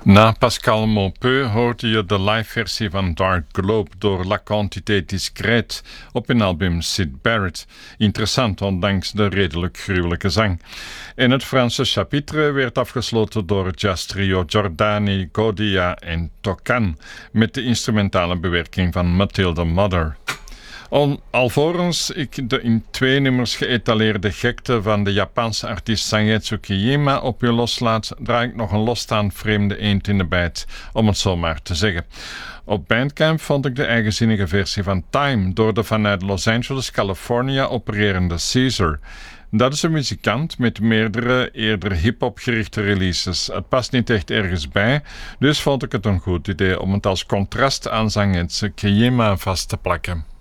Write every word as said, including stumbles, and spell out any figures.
Na Pascal Monpeu hoorde je de live-versie van Dark Globe door La Quantité Discrète op hun album Syd Barrett. Interessant, ondanks de redelijk gruwelijke zang. En het Franse chapitre werd afgesloten door het jazztrio Giordani, Godia en Tocan met de instrumentale bewerking van Mathilde Mother. Al, alvorens ik de in twee nummers geëtaleerde gekte van de Japanse artiest Sangetsu Kiyama op u loslaat, draai ik nog een losstaand vreemde eend in de bijt, om het zo maar te zeggen. Op Bandcamp vond ik de eigenzinnige versie van Time door de vanuit Los Angeles, California opererende Caesar. Dat is een muzikant met meerdere eerder hip-hop gerichte releases. Het past niet echt ergens bij, dus vond ik het een goed idee om het als contrast aan Sangetsu Kiyama vast te plakken.